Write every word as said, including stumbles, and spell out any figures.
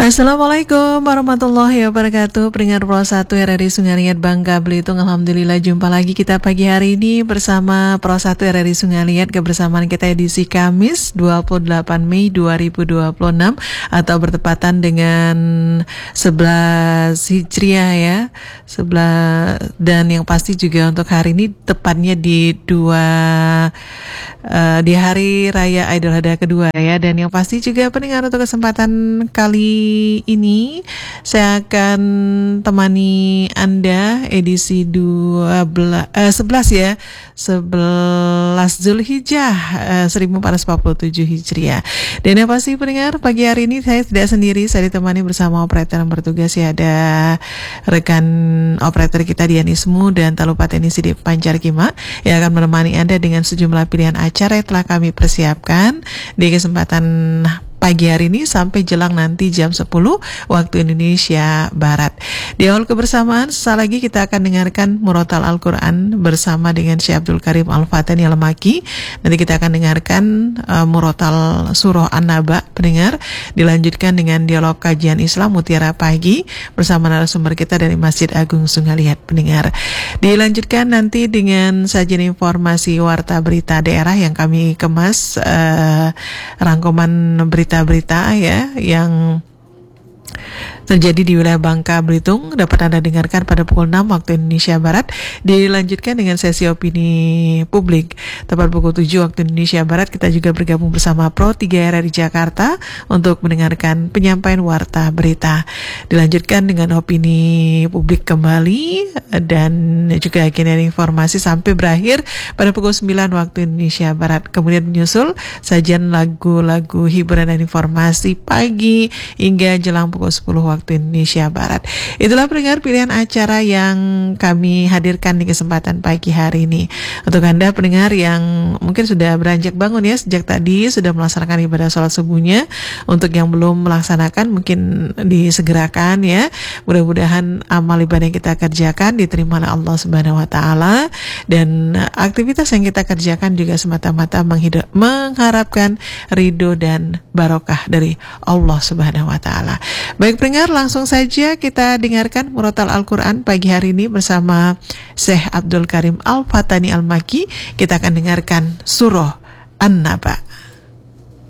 Assalamualaikum warahmatullahi wabarakatuh. Pendengar Pro satu R R I Sungaliat Bangka Belitung, alhamdulillah jumpa lagi kita pagi hari ini bersama Pro satu R R I Sungaliat. Kebersamaan kita edisi Kamis dua puluh delapan Mei dua ribu dua puluh enam atau bertepatan dengan sebelas Hijriah ya. sebelas dan yang pasti juga untuk hari ini tepatnya di dua uh, di hari raya Idul Adha kedua ya. Dan yang pasti juga pendengar untuk kesempatan kali ini saya akan temani Anda edisi dua belas, eh, sebelas ya sebelas Zulhijjah eh, seribu empat ratus empat puluh tujuh Hijriah. Dan yang pasti pendengar pagi hari ini saya tidak sendiri, saya ditemani bersama operator yang bertugas ya, ada rekan operator kita Dianismu dan tak lupa teknisi di Pancar Kima yang akan menemani Anda dengan sejumlah pilihan acara yang telah kami persiapkan di kesempatan pagi hari ini sampai jelang nanti jam sepuluh waktu Indonesia Barat. Di awal kebersamaan, sesaat lagi kita akan dengarkan Murotal Al-Quran bersama dengan Syekh Abdul Karim Al-Fatani Al-Maki. Nanti kita akan dengarkan uh, Murotal Surah An-Naba, pendengar. Dilanjutkan dengan dialog kajian Islam Mutiara Pagi bersama narasumber kita dari Masjid Agung Sungaliat, pendengar. Dilanjutkan nanti dengan sajian informasi warta berita daerah yang kami kemas uh, rangkuman berita berita ya yang terjadi di wilayah Bangka Belitung dapat Anda dengarkan pada pukul enam waktu Indonesia Barat. Dilanjutkan dengan sesi opini publik tepat pukul tujuh waktu Indonesia Barat. Kita juga bergabung bersama Pro tiga R R I Jakarta untuk mendengarkan penyampaian warta berita. Dilanjutkan dengan opini publik kembali dan juga akhirnya informasi sampai berakhir pada pukul sembilan waktu Indonesia Barat. Kemudian menyusul sajian lagu-lagu hiburan dan informasi pagi hingga jelang pukul sepuluh waktu Indonesia Barat. Itulah pendengar pilihan acara yang kami hadirkan di kesempatan pagi hari ini. Untuk Anda pendengar yang mungkin sudah beranjak bangun ya sejak tadi, sudah melaksanakan ibadah sholat subuhnya. Untuk yang belum melaksanakan mungkin disegerakan ya. Mudah-mudahan amal ibadah yang kita kerjakan diterima oleh Allah Subhanahu wa taala, dan aktivitas yang kita kerjakan juga semata-mata menghidup, mengharapkan ridho dan barokah dari Allah Subhanahu wa taala. Baik pendengar, langsung saja kita dengarkan Murotal Al-Quran pagi hari ini bersama Syekh Abdul Karim Al-Fatani Al-Maki. Kita akan dengarkan Surah An-Naba.